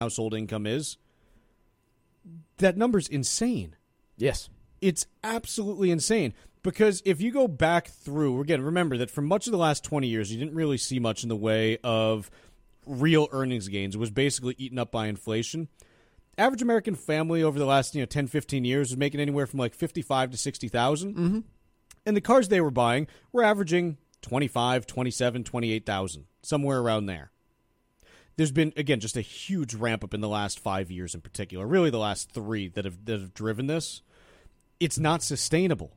household income is, that number's insane. Yes. It's absolutely insane. Because if you go back through, again, remember that for much of the last 20 years, you didn't really see much in the way of real earnings gains. It was basically eaten up by inflation. Average American family over the last 10, 15 years was making anywhere from like $55,000 to $60,000. Mm-hmm. And the cars they were buying were averaging $25,000, $27,000, $28,000, somewhere around there. There's been, again, just a huge ramp up in the last 5 years in particular, really the last 3 that have driven this. It's not sustainable.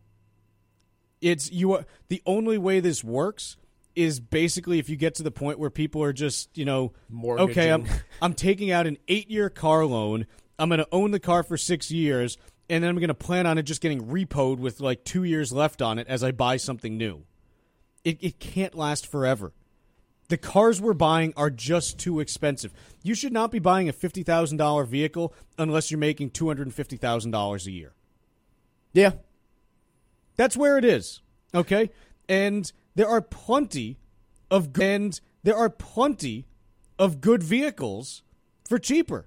The only way this works is basically if you get to the point where people are just, okay, I'm taking out an 8-year car loan. I'm going to own the car for 6 years, and then I'm going to plan on it just getting repoed with like 2 years left on it as I buy something new. It can't last forever. The cars we're buying are just too expensive. You should not be buying a $50,000 vehicle unless you're making $250,000 a year. Yeah. That's where it is, okay? And there are plenty of good vehicles for cheaper.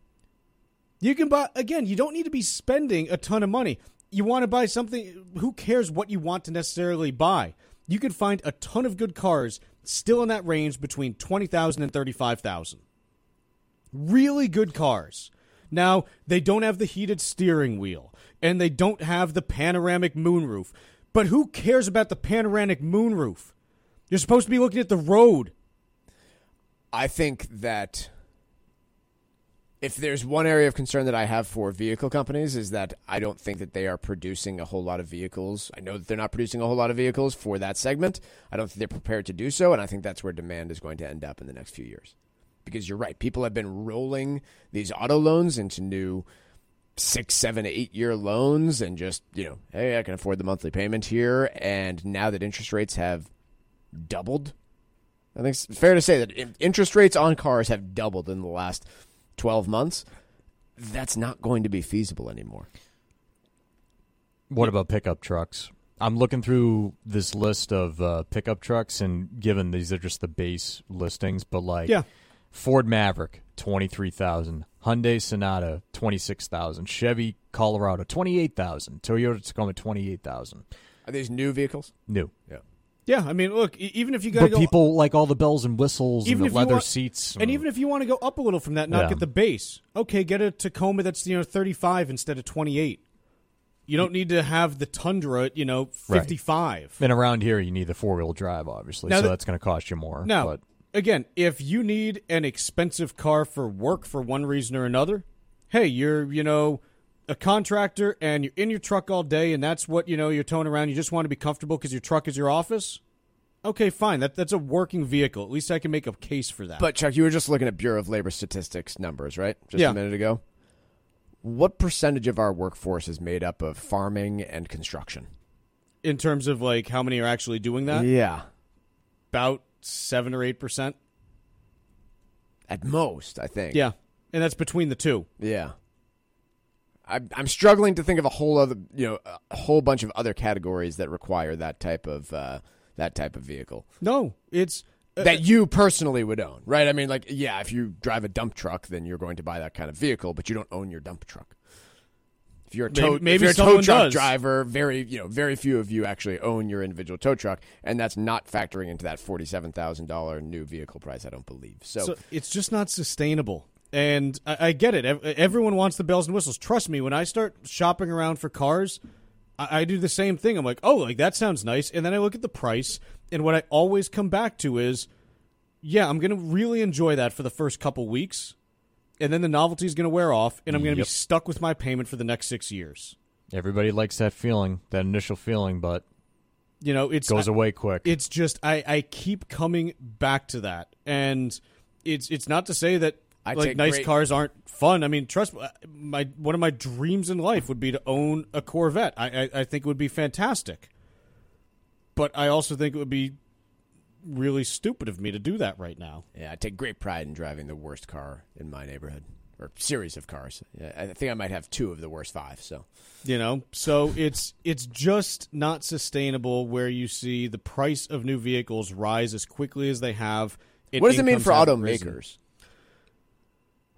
You can buy, again, you don't need to be spending a ton of money. You want to buy something, who cares what you want to necessarily buy? You can find a ton of good cars still in that range between $20,000 and $35,000. Really good cars. Now, they don't have the heated steering wheel, and they don't have the panoramic moonroof. But who cares about the panoramic moonroof? You're supposed to be looking at the road. I think that if there's one area of concern that I have for vehicle companies is that I don't think that they are producing a whole lot of vehicles. I know that they're not producing a whole lot of vehicles for that segment. I don't think they're prepared to do so, and I think that's where demand is going to end up in the next few years. Because you're right, people have been rolling these auto loans into new 6, 7, 8-year loans and just, hey, I can afford the monthly payment here. And now that interest rates have doubled, I think it's fair to say that interest rates on cars have doubled in the last 12 months. That's not going to be feasible anymore. What about pickup trucks? I'm looking through this list of pickup trucks, and given these are just the base listings, but Ford Maverick, $23,000. Hyundai Sonata, $26,000. Chevy Colorado, $28,000. Toyota Tacoma, $28,000. Are these new vehicles? New. Yeah. Yeah, I mean, look, even if you got to go... But people like all the bells and whistles and the leather seats. And even if you want to go up a little from that, not get the base. Okay, get a Tacoma that's, 35 instead of 28. You don't need to have the Tundra at, 55. Right. And around here, you need the four-wheel drive, obviously, so that's going to cost you more. Now, again, if you need an expensive car for work for one reason or another, hey, you're, a contractor and you're in your truck all day and that's what, you're towing around. You just want to be comfortable because your truck is your office. Okay, fine. That's a working vehicle. At least I can make a case for that. But, Chuck, you were just looking at Bureau of Labor Statistics numbers, right? Just a minute ago. What percentage of our workforce is made up of farming and construction? In terms of, how many are actually doing that? Yeah. About 7 or 8%. At most, I think. Yeah, and that's between the two. Yeah. I'm struggling to think of a whole bunch of other categories that require that type of vehicle. No, it's that you personally would own, right? I mean, if you drive a dump truck, then you're going to buy that kind of vehicle, but you don't own your dump truck. If you're a tow truck driver, very few of you actually own your individual tow truck, and that's not factoring into that $47,000 new vehicle price, I don't believe. So it's just not sustainable. And I get it. Everyone wants the bells and whistles. Trust me, when I start shopping around for cars, I do the same thing. I'm like, oh, that sounds nice. And then I look at the price, and what I always come back to is, I'm going to really enjoy that for the first couple weeks, and then the novelty is going to wear off, and I'm going to be stuck with my payment for the next 6 years. Everybody likes that feeling, that initial feeling, but it goes away quick. It's just I keep coming back to that, and it's not to say that nice cars aren't fun. I mean, trust me, one of my dreams in life would be to own a Corvette. I think it would be fantastic. But I also think it would be really stupid of me to do that right now. Yeah, I take great pride in driving the worst car in my neighborhood, or series of cars. Yeah, I think I might have 2 of the worst 5. So, so it's just not sustainable where you see the price of new vehicles rise as quickly as they have. What does it mean for automakers?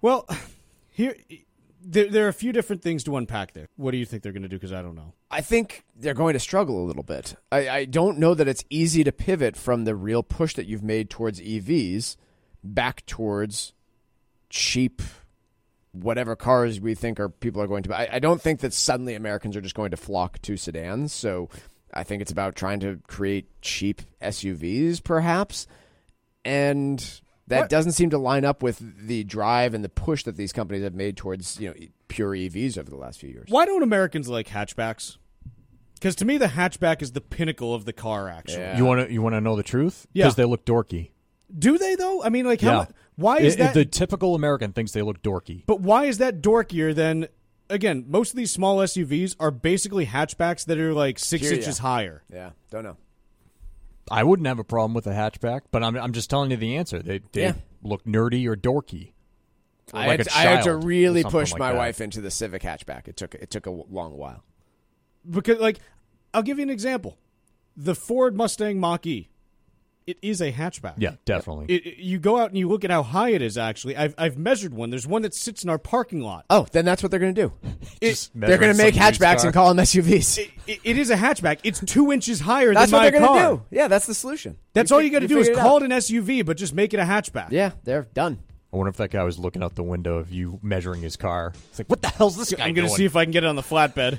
Well, there are a few different things to unpack there. What do you think they're going to do? Because I don't know. I think they're going to struggle a little bit. I don't know that it's easy to pivot from the real push that you've made towards EVs back towards cheap, whatever cars we think people are going to buy. I don't think that suddenly Americans are just going to flock to sedans. So I think it's about trying to create cheap SUVs, perhaps. And that doesn't seem to line up with the drive and the push that these companies have made towards, pure EVs over the last few years. Why don't Americans like hatchbacks? Because to me, the hatchback is the pinnacle of the car, actually. Yeah. You want to know the truth? Yeah. Because they look dorky. Do they, though? I mean, like, Yeah. why is that? The typical American thinks they look dorky. But why is that dorkier than, again, most of these small SUVs are basically hatchbacks that are like 6 inches higher. Yeah, don't know. I wouldn't have a problem with a hatchback, but I'm just telling you the answer. They look nerdy or dorky. Or I like had to child really or something push like my that. wife into the Civic hatchback. It took a long while. Because, like, I'll give you an example. The Ford Mustang Mach-E. It is a hatchback. Yeah, definitely. You go out and you look at how high it is, actually. I've measured one. There's one that sits in our parking lot. Oh, then that's what they're going to do. They're measuring going to make some used hatchbacks car. and call them SUVs. It is a hatchback. It's 2 inches higher That's than what my they're going car. to do. Yeah, that's the solution. That's all you got to do is figured it call out. it an SUV, but just make it a hatchback. Yeah, they're done. I wonder if that guy was looking out the window of you measuring his car. It's like, what the hell's this guy I'm going to doing? see if I can get it on the flatbed.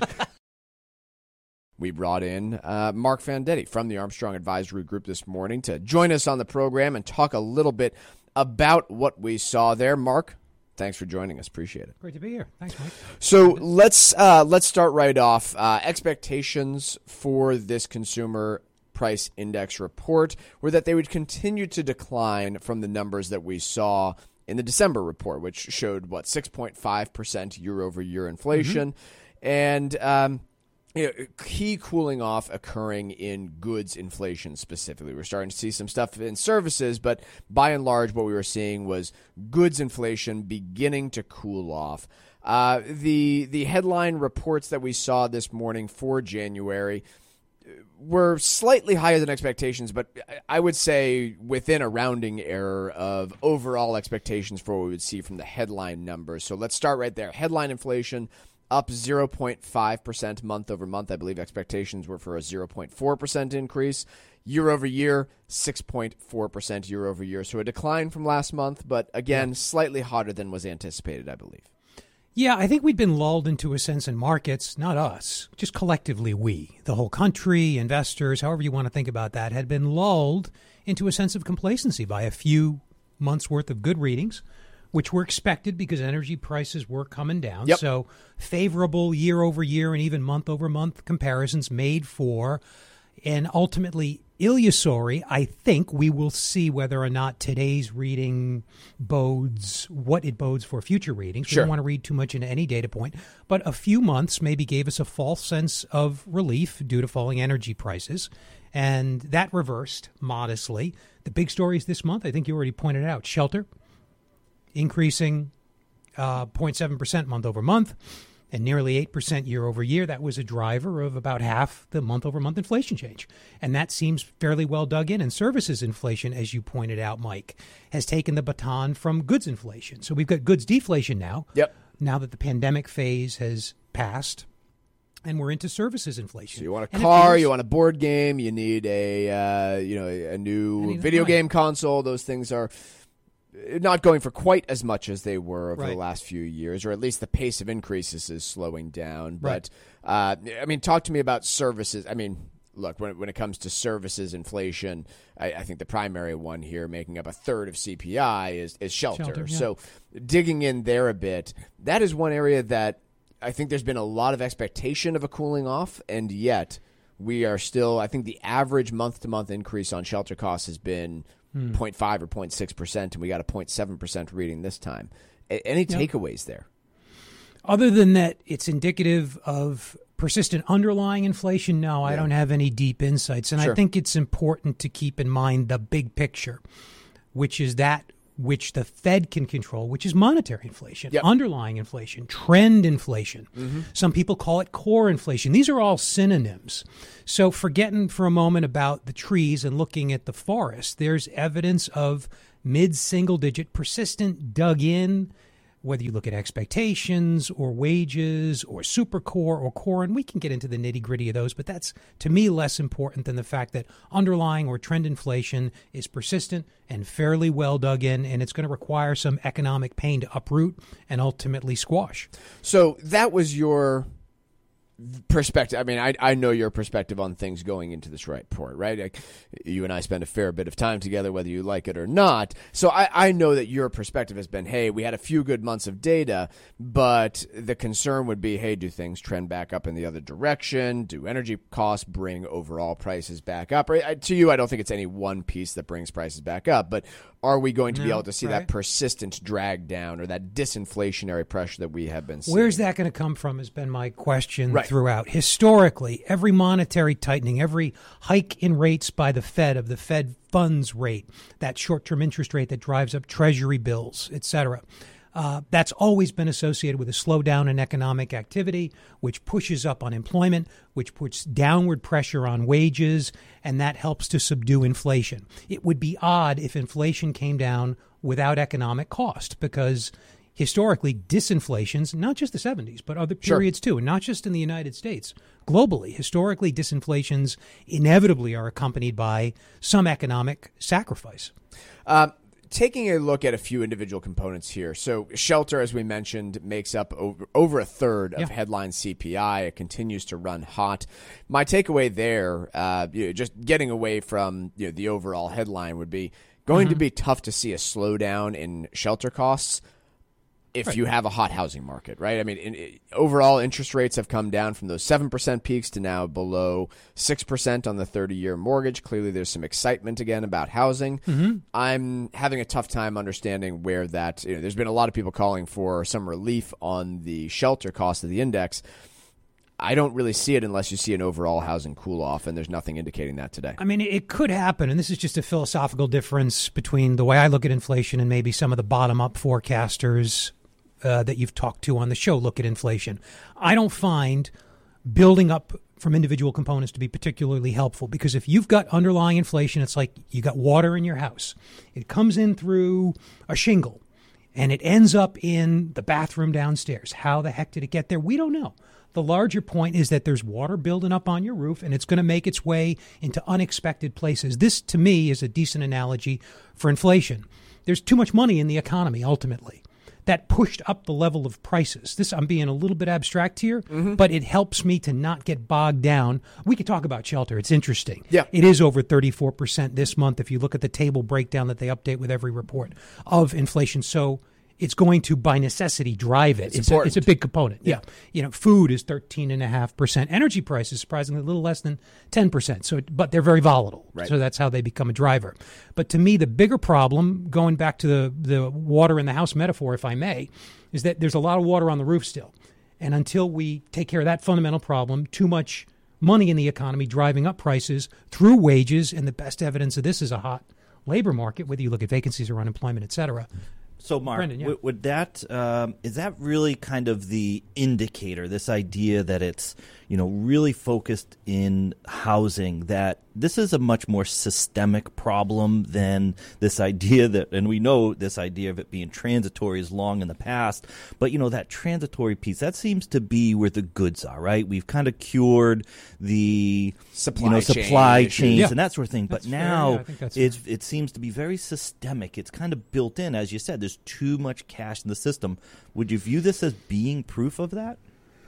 We brought in Mark Vendetti from the Armstrong Advisory Group this morning to join us on the program and talk a little bit about what we saw there. Mark, thanks for joining us. Appreciate it. Great to be here. Thanks, Mike. So let's start right off. Expectations for this consumer price index report were that they would continue to decline from the numbers that we saw in the December report, which showed 6.5% year-over-year inflation, and key cooling off occurring in goods inflation specifically. We're starting to see some stuff in services, but by and large, what we were seeing was goods inflation beginning to cool off. The headline reports that we saw this morning for January were slightly higher than expectations, but I would say within a rounding error of overall expectations for what we would see from the headline numbers. So let's start right there. Headline inflation up 0.5% month over month. I believe expectations were for a 0.4% increase. Year over year, 6.4% year over year. So a decline from last month, but again, slightly hotter than was anticipated, I believe. Yeah, I think we'd been lulled into a sense in markets, not us, just collectively we, the whole country, investors, however you want to think about that, had been lulled into a sense of complacency by a few months' worth of good readings, which were expected because energy prices were coming down. Yep. So favorable year over year and even month over month comparisons made for, and ultimately illusory. I think we will see whether or not today's reading bodes what it bodes for future readings. We Sure. don't want to read too much into any data point, but a few months maybe gave us a false sense of relief due to falling energy prices. And that reversed modestly. The big stories this month, I think you already pointed out, shelter increasing 0.7% month over month and nearly 8% year over year. That was a driver of about half the month over month inflation change. And that seems fairly well dug in. And services inflation, as you pointed out, Mike, has taken the baton from goods inflation. So we've got goods deflation now. Yep. Now that the pandemic phase has passed. And we're into services inflation. So you want a And car, it feels- you want a board game, you need a new Anything, video right. game console. Those things are not going for quite as much as they were over the Right. last few years, or at least the pace of increases is slowing down. Right. But talk to me about services. I mean, look, when it comes to services inflation, I think the primary one here, making up a third of CPI, is shelter. Shelter, yeah. So digging in there a bit, that is one area that I think there's been a lot of expectation of a cooling off, and yet we are still, I think the average month-to-month increase on shelter costs has been 0.5 or 0.6%, and we got a 0.7% reading this time. Any takeaways there? Other than that, it's indicative of persistent underlying inflation. No, I don't have any deep insights. And Sure. I think it's important to keep in mind the big picture, which is that which the Fed can control, which is monetary inflation, Yep. underlying inflation, trend inflation. Some people call it core inflation. These are all synonyms. So forgetting for a moment about the trees and looking at the forest, there's evidence of mid-single digit, persistent, dug in, whether you look at expectations or wages or supercore or core, and we can get into the nitty-gritty of those, but that's, to me, less important than the fact that underlying or trend inflation is persistent and fairly well dug in, and it's going to require some economic pain to uproot and ultimately squash. So that was your perspective. I mean, I know your perspective on things going into this report, right? Like, you and I spend a fair bit of time together, whether you like it or not. So I know that your perspective has been, hey, we had a few good months of data, but the concern would be, hey, do things trend back up in the other direction? Do energy costs bring overall prices back up? To you, I don't think it's any one piece that brings prices back up, but are we going to be able to see that persistent drag down or that disinflationary pressure that we have been seeing? Where's that going to come from has been my question throughout. Historically, every monetary tightening, every hike in rates by the Fed of the Fed funds rate, that short-term interest rate that drives up treasury bills, et cetera, that's always been associated with a slowdown in economic activity, which pushes up unemployment, which puts downward pressure on wages, and that helps to subdue inflation. It would be odd if inflation came down without economic cost, because historically, disinflations, not just the 70s, but other periods too, and not just in the United States, globally, historically, disinflations inevitably are accompanied by some economic sacrifice. Taking a look at a few individual components here. So shelter, as we mentioned, makes up over a third of headline CPI. It continues to run hot. My takeaway there, just getting away from the overall headline, would be going to be tough to see a slowdown in shelter costs if you have a hot housing market, right? I mean, overall interest rates have come down from those 7% peaks to now below 6% on the 30-year mortgage. Clearly, there's some excitement again about housing. I'm having a tough time understanding where that, there's been a lot of people calling for some relief on the shelter cost of the index. I don't really see it unless you see an overall housing cool-off, and there's nothing indicating that today. I mean, it could happen, and this is just a philosophical difference between the way I look at inflation and maybe some of the bottom-up forecasters that you've talked to on the show look at inflation. I don't find building up from individual components to be particularly helpful, because if you've got underlying inflation, it's like you got water in your house. It comes in through a shingle, and it ends up in the bathroom downstairs. How the heck did it get there? We don't know. The larger point is that there's water building up on your roof, and it's going to make its way into unexpected places. This, to me, is a decent analogy for inflation. There's too much money in the economy, ultimately. That pushed up the level of prices. This, I'm being a little bit abstract here, but it helps me to not get bogged down. We could talk about shelter. It's interesting. Yeah. It is over 34% this month if you look at the table breakdown that they update with every report of inflation. So it's going to, by necessity, drive it. It's a big component. Yeah. Food is 13.5%. Energy prices, surprisingly, a little less than 10%. So, but they're very volatile. Right. So that's how they become a driver. But to me, the bigger problem, going back to the water in the house metaphor, if I may, is that there's a lot of water on the roof still. And until we take care of that fundamental problem, too much money in the economy driving up prices through wages, and the best evidence of this is a hot labor market, whether you look at vacancies or unemployment, et cetera. So, Mark, Brendan, would that is that really kind of the indicator, this idea that it's, really focused in housing, that this is a much more systemic problem than this idea that, and we know this idea of it being transitory is long in the past, but, that transitory piece, that seems to be where the goods are, right? We've kind of cured the supply chains and that sort of thing, but now it seems to be very systemic. It's kind of built in, as you said, there's too much cash in the system. Would you view this as being proof of that?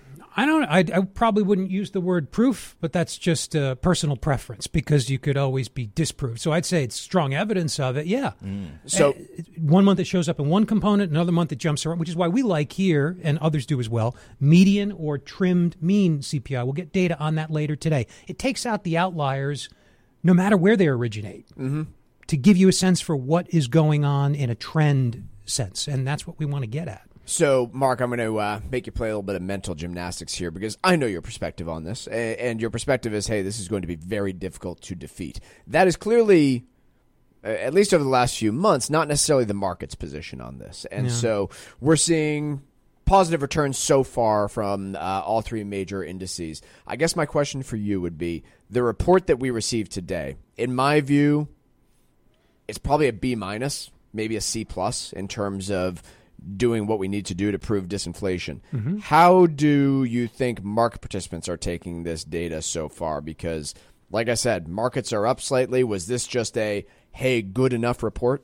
I probably wouldn't use the word proof, but that's just a personal preference, because you could always be disproved. So I'd say it's strong evidence of it, yeah. So 1 month it shows up in one component, another month it jumps around, which is why we like here, and others do as well, median or trimmed mean CPI. We'll get data on that later today. It takes out the outliers no matter where they originate to give you a sense for what is going on in a trend sense, and that's what we want to get at. So, Mark, I'm going to make you play a little bit of mental gymnastics here, because I know your perspective on this, and your perspective is, hey, this is going to be very difficult to defeat. That is clearly, at least over the last few months, not necessarily the market's position on this. And so we're seeing positive returns so far from all three major indices. I guess my question for you would be, the report that we received today, in my view, it's probably a B-, maybe a C+ in terms of doing what we need to do to prove disinflation. Mm-hmm. How do you think market participants are taking this data so far? Because, like I said, markets are up slightly. Was this just a, hey, good enough report?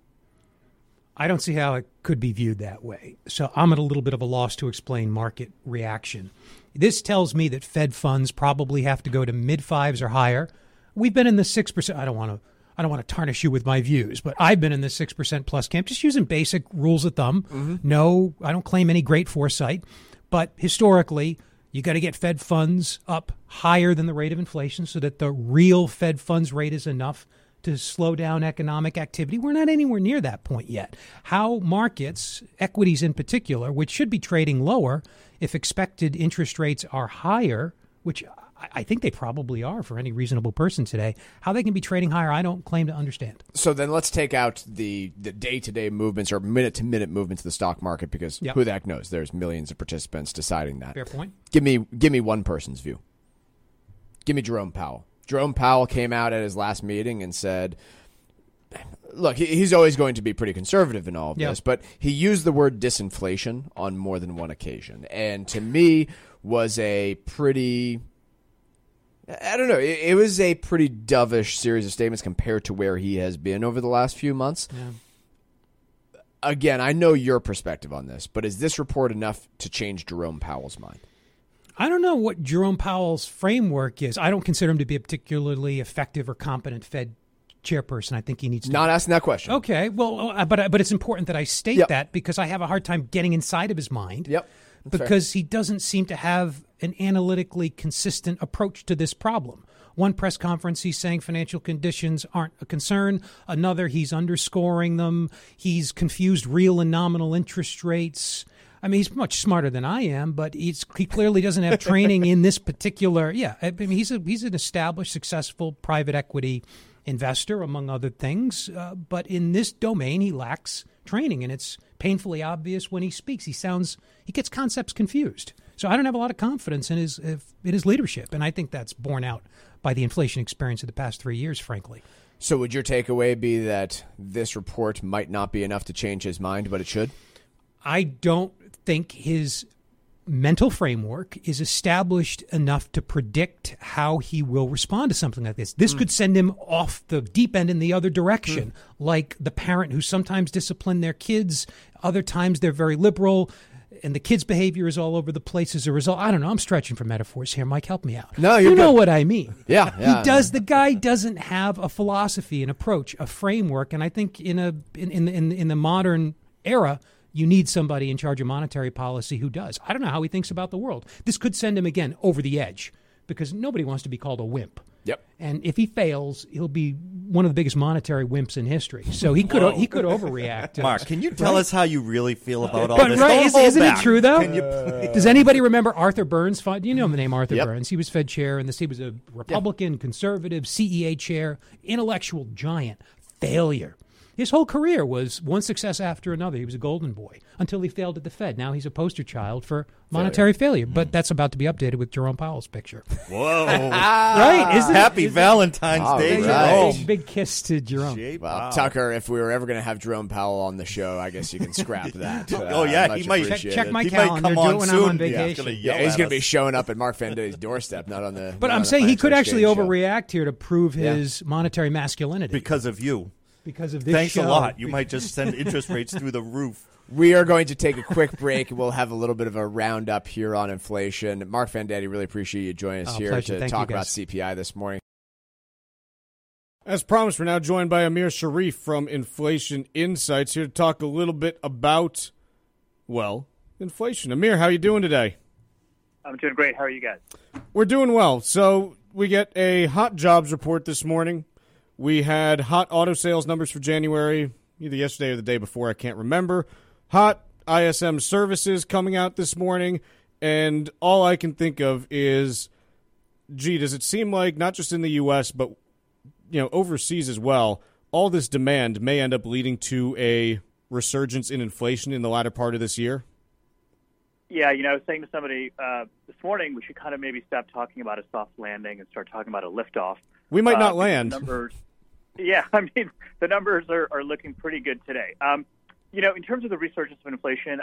I don't see how it could be viewed that way. So I'm at a little bit of a loss to explain market reaction. This tells me that Fed funds probably have to go to mid-5s or higher. We've been in the 6%. I don't want to tarnish you with my views, but I've been in the 6% plus camp, just using basic rules of thumb. Mm-hmm. No, I don't claim any great foresight, but historically, you got to get Fed funds up higher than the rate of inflation so that the real Fed funds rate is enough to slow down economic activity. We're not anywhere near that point yet. How markets, equities in particular, which should be trading lower if expected interest rates are higher, which I think they probably are for any reasonable person today, how they can be trading higher, I don't claim to understand. So then let's take out the day-to-day movements or minute-to-minute movements of the stock market, because who the heck knows? There's millions of participants deciding that. Fair point. Give me one person's view. Give me Jerome Powell. Jerome Powell came out at his last meeting and said, look, he's always going to be pretty conservative in all of this, but he used the word disinflation on more than one occasion. And to me was a pretty, I don't know, it was a pretty dovish series of statements compared to where he has been over the last few months. Yeah. Again, I know your perspective on this, but is this report enough to change Jerome Powell's mind? I don't know what Jerome Powell's framework is. I don't consider him to be a particularly effective or competent Fed chairperson. I think he needs to... Not asking that question. Okay, well, but it's important that I state that because I have a hard time getting inside of his mind. Yep. Because he doesn't seem to have an analytically consistent approach to this problem. One press conference, he's saying financial conditions aren't a concern. Another, he's underscoring them. He's confused real and nominal interest rates. I mean, he's much smarter than I am, but he clearly doesn't have training in this particular. Yeah, I mean, he's an established, successful private equity investor, among other things. But in this domain, he lacks training, and it's painfully obvious when he speaks. He gets concepts confused. So I don't have a lot of confidence in his leadership, and I think that's borne out by the inflation experience of the past 3 years, frankly. So would your takeaway be that this report might not be enough to change his mind, but it should? I don't think his mental framework is established enough to predict how he will respond to something like this. This could send him off the deep end in the other direction, like the parent who sometimes discipline their kids, other times they're very liberal, and the kid's behavior is all over the place as a result. I don't know. I'm stretching for metaphors here. Mike, help me out. No, you know what I mean. Yeah. The guy doesn't have a philosophy, an approach, a framework, and I think in the modern era, you need somebody in charge of monetary policy who does. I don't know how he thinks about the world. This could send him, again, over the edge because nobody wants to be called a wimp. Yep. And if he fails, he'll be one of the biggest monetary wimps in history. So he could overreact. Mark, can you tell us how you really feel about all this? Right, isn't it true, though? Does anybody remember Arthur Burns? You know the name Arthur Burns. He was Fed chair, and he was a Republican, conservative, CEA chair, intellectual giant. Failure. His whole career was one success after another. He was a golden boy until he failed at the Fed. Now he's a poster child for monetary failure. But that's about to be updated with Jerome Powell's picture. Whoa. Right? Happy Valentine's Day, Jerome. Big kiss to Jerome. Well, Tucker, if we were ever going to have Jerome Powell on the show, I guess you can scrap that. He might check my calendar. Do it when I'm on vacation. He's going to be showing up at Mark Vandetti's doorstep, not on the. But I'm saying he could actually overreact here to prove his monetary masculinity because of you. Because of this Thanks show. a lot. You might just send interest rates through the roof. We are going to take a quick break. We'll have a little bit of a roundup here on inflation. Mark Vendetti, really appreciate you joining us here pleasure. to talk about CPI this morning. As promised, we're now joined by Amir Sharif from Inflation Insights here to talk a little bit about, inflation. Amir, how are you doing today? I'm doing great. How are you guys? We're doing well. So we get a hot jobs report this morning. We had hot auto sales numbers for January, either yesterday or the day before, I can't remember. Hot ISM services coming out this morning, and all I can think of is, does it seem like, not just in the U.S., but overseas as well, all this demand may end up leading to a resurgence in inflation in the latter part of this year? Yeah, I was saying to somebody this morning, we should kind of maybe stop talking about a soft landing and start talking about a liftoff. We might not land. The numbers are looking pretty good today. In terms of the resurgence of inflation,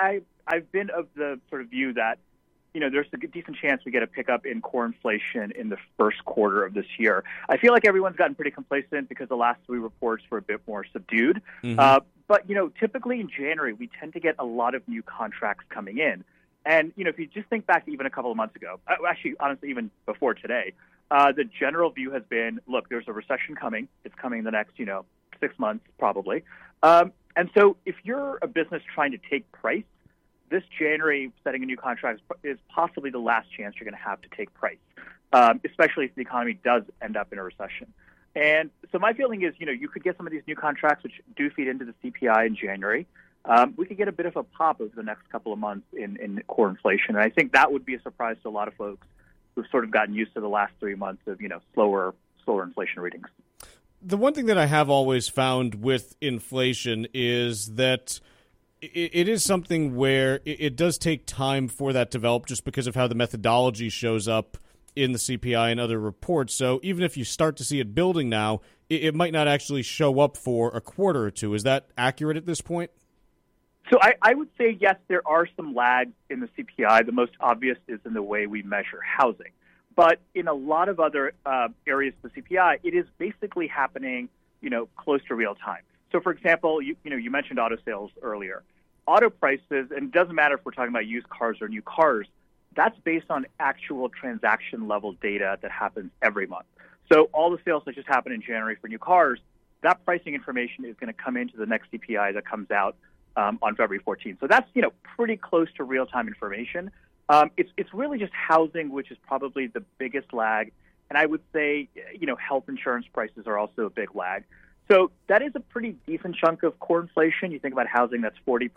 I've been of the sort of view that, there's a decent chance we get a pickup in core inflation in the first quarter of this year. I feel like everyone's gotten pretty complacent because the last three reports were a bit more subdued. Mm-hmm. But typically in January, we tend to get a lot of new contracts coming in. And, if you just think back to even a couple of months ago, actually, honestly, even before today, the general view has been, look, there's a recession coming. It's coming in the next, 6 months probably. And so if you're a business trying to take price, this January setting a new contract is possibly the last chance you're going to have to take price, especially if the economy does end up in a recession. And so my feeling is, you could get some of these new contracts, which do feed into the CPI in January. We could get a bit of a pop over the next couple of months in core inflation. And I think that would be a surprise to a lot of folks who've sort of gotten used to the last 3 months of, slower inflation readings. The one thing that I have always found with inflation is that it is something where it does take time for that to develop just because of how the methodology shows up in the CPI and other reports. So even if you start to see it building now, it might not actually show up for a quarter or two. Is that accurate at this point? So I would say, yes, there are some lags in the CPI. The most obvious is in the way we measure housing. But in a lot of other areas of the CPI, it is basically happening, close to real time. So, for example, you mentioned auto sales earlier. Auto prices, and it doesn't matter if we're talking about used cars or new cars, that's based on actual transaction level data that happens every month. So all the sales that just happened in January for new cars, that pricing information is going to come into the next CPI that comes out on February 14th. So that's, pretty close to real-time information. It's really just housing, which is probably the biggest lag. And I would say, health insurance prices are also a big lag. So that is a pretty decent chunk of core inflation. You think about housing, that's 40%.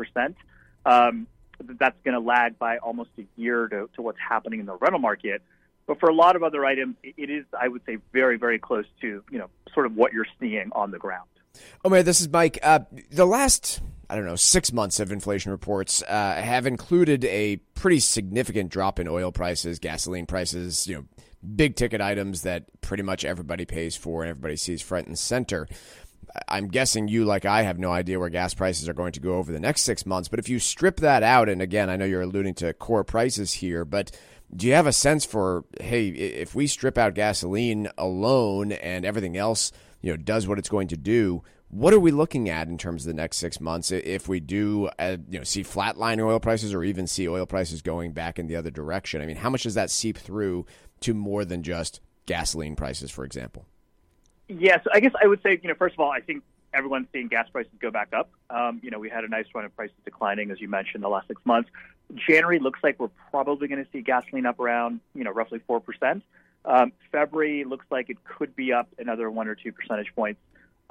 That's going to lag by almost a year to what's happening in the rental market. But for a lot of other items, it is, I would say, very, very close to, sort of what you're seeing on the ground. Omer, this is Mike. The last, 6 months of inflation reports have included a pretty significant drop in oil prices, gasoline prices, big ticket items that pretty much everybody pays for and everybody sees front and center. I'm guessing you, like I, have no idea where gas prices are going to go over the next 6 months. But if you strip that out, and again, I know you're alluding to core prices here, but do you have a sense for, hey, if we strip out gasoline alone and everything else, does what it's going to do, what are we looking at in terms of the next 6 months if we do, see flatlining oil prices or even see oil prices going back in the other direction? I mean, how much does that seep through to more than just gasoline prices, for example? Yeah, so I guess I would say, first of all, I think everyone's seeing gas prices go back up. We had a nice run of prices declining, as you mentioned, the last 6 months. January looks like we're probably going to see gasoline up around, roughly 4%. February looks like it could be up another 1 or 2 percentage points.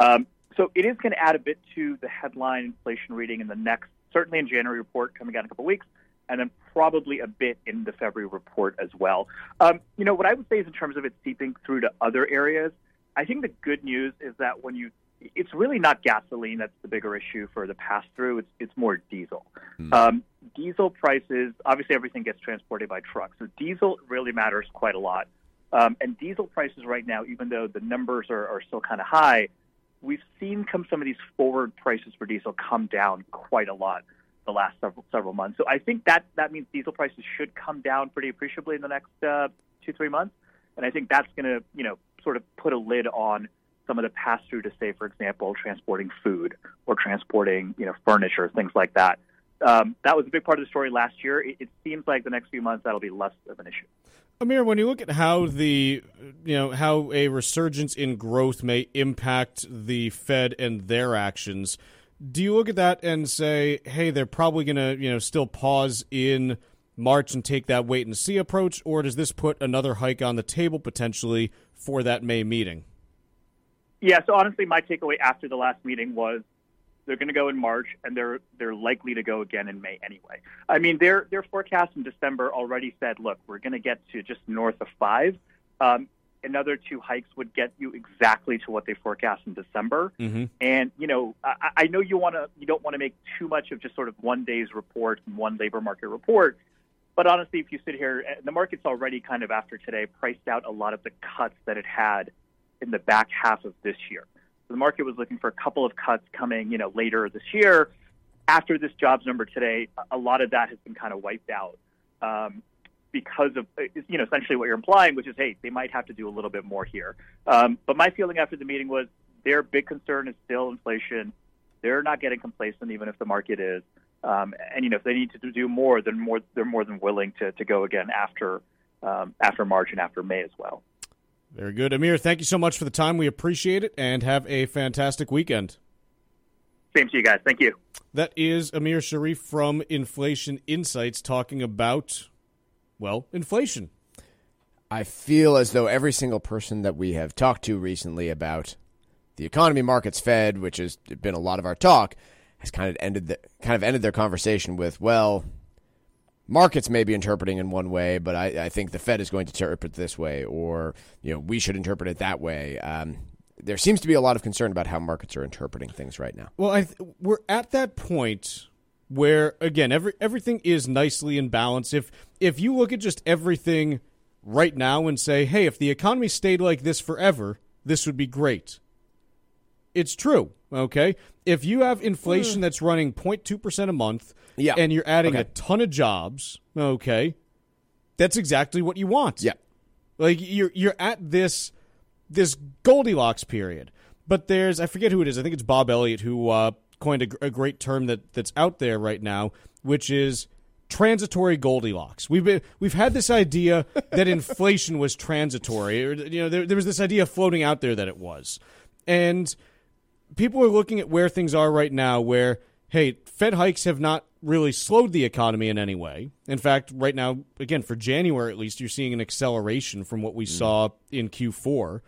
So it is going to add a bit to the headline inflation reading in the next, certainly in January report coming out in a couple of weeks, and then probably a bit in the February report as well. What I would say is in terms of it seeping through to other areas, I think the good news is that it's really not gasoline that's the bigger issue for the pass-through. It's more diesel. Diesel prices, obviously everything gets transported by truck, so diesel really matters quite a lot. And diesel prices right now, even though the numbers are still kind of high, we've seen some of these forward prices for diesel come down quite a lot the last several months. So I think that means diesel prices should come down pretty appreciably in the next 2-3 months. And I think that's going to, sort of put a lid on some of the pass-through to, say, for example, transporting food or transporting, furniture, things like that. That was a big part of the story last year. It seems like the next few months that'll be less of an issue. Amir, when you look at how how a resurgence in growth may impact the Fed and their actions, do you look at that and say, hey, they're probably going to, still pause in March and take that wait and see approach, or does this put another hike on the table potentially for that May meeting? Yeah, so honestly, my takeaway after the last meeting was they're going to go in March, and they're likely to go again in May anyway. I mean, their forecast in December already said, look, we're going to get to just north of 5. Another 2 hikes would get you exactly to what they forecast in December. Mm-hmm. And, I know you don't want to make too much of just sort of one day's report and one labor market report. But honestly, if you sit here, the market's already kind of after today priced out a lot of the cuts that it had in the back half of this year. So the market was looking for a couple of cuts coming, later this year. after this jobs number today, a lot of that has been kind of wiped out because of, essentially what you're implying, which is, hey, they might have to do a little bit more here. But my feeling after the meeting was their big concern is still inflation. They're not getting complacent, even if the market is. And if they need to do more, they're more than willing to go again after March and after May as well. Very good. Amir, thank you so much for the time. We appreciate it, and have a fantastic weekend. Same to you guys. Thank you. That is Amir Sharif from Inflation Insights talking about, inflation. I feel as though every single person that we have talked to recently about the economy, markets, Fed, which has been a lot of our talk, has kind of ended their conversation with, markets may be interpreting in one way, but I think the Fed is going to interpret this way, or we should interpret it that way. There seems to be a lot of concern about how markets are interpreting things right now. Well, we're at that point where, again, everything is nicely in balance. If you look at just everything right now and say, hey, if the economy stayed like this forever, this would be great. It's true, okay? If you have inflation that's running 0.2% a month, and you're adding a ton of jobs, okay, that's exactly what you want. Yeah. Like, you're at this Goldilocks period. But there's, I forget who it is, I think it's Bob Elliott who coined a great term that's out there right now, which is transitory Goldilocks. We've had this idea that inflation was transitory. Or, there was this idea floating out there that it was. And people are looking at where things are right now where, hey, Fed hikes have not really slowed the economy in any way. In fact, right now, again, for January at least, you're seeing an acceleration from what we saw in Q4.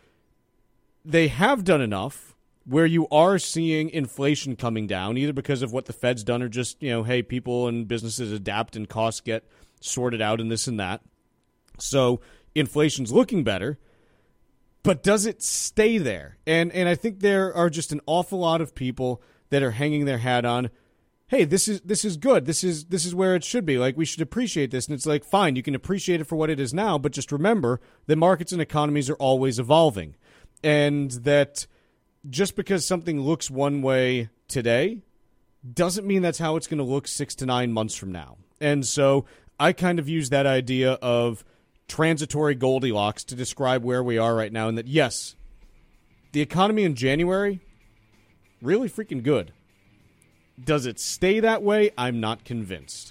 They have done enough where you are seeing inflation coming down, either because of what the Fed's done or just, hey, people and businesses adapt and costs get sorted out and this and that. So inflation's looking better. But does it stay there? And I think there are just an awful lot of people that are hanging their hat on, hey, this is good. This is where it should be. Like, we should appreciate this. And it's like, fine, you can appreciate it for what it is now, but just remember that markets and economies are always evolving. And that just because something looks one way today doesn't mean that's how it's going to look 6 to 9 months from now. And so I kind of use that idea of transitory Goldilocks to describe where we are right now, and that, yes, the economy in January, really freaking good. Does it stay that way? I'm not convinced.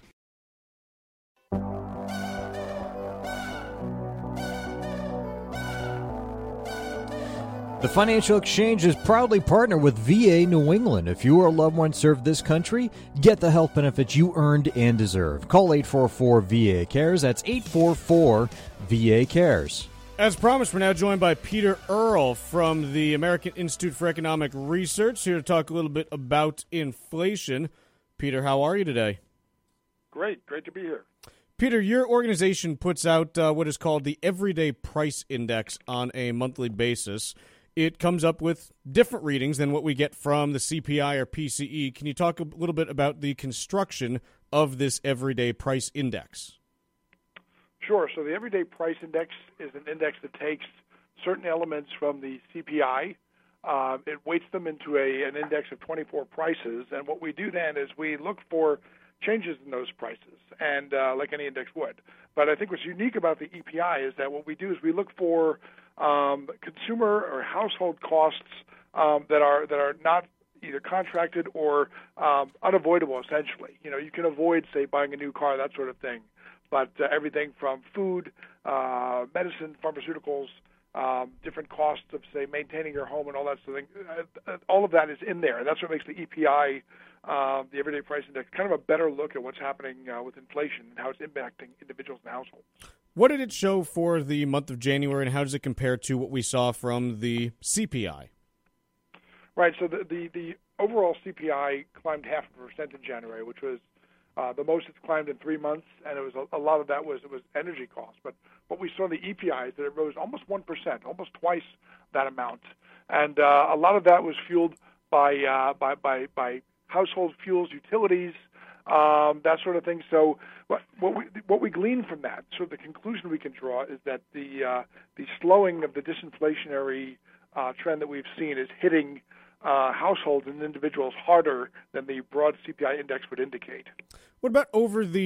The Financial Exchange is proudly partnered with VA New England. If you or a loved one serve this country, get the health benefits you earned and deserve. Call 844-VA-CARES. That's 844-VA-CARES. As promised, we're now joined by Peter Earle from the American Institute for Economic Research, here to talk a little bit about inflation. Peter, how are you today? Great to be here. Peter, your organization puts out what is called the Everyday Price Index on a monthly basis. It comes up with different readings than what we get from the CPI or PCE. Can you talk a little bit about the construction of this Everyday Price Index? Sure. So the Everyday Price Index is an index that takes certain elements from the CPI. It weights them into an index of 24 prices. And what we do then is we look for changes in those prices, and like any index would. But I think what's unique about the EPI is that what we do is we look for consumer or household costs that are not either contracted or unavoidable, essentially. You can avoid, say, buying a new car, that sort of thing. But everything from food, medicine, pharmaceuticals, different costs of, say, maintaining your home and all that sort of thing, all of that is in there. And that's what makes the EPI, the Everyday Price Index, kind of a better look at what's happening with inflation and how it's impacting individuals and households. What did it show for the month of January, and how does it compare to what we saw from the CPI? Right. So the overall CPI climbed 0.5% in January, which was the most it's climbed in 3 months, and it was a lot of that was energy costs. But what we saw in the EPI is that it rose almost 1%, almost twice that amount, and a lot of that was fueled by household fuels, utilities, that sort of thing. So what we glean from that, so the conclusion we can draw is that the slowing of the disinflationary trend that we've seen is hitting households and individuals harder than the broad CPI index would indicate. What about over the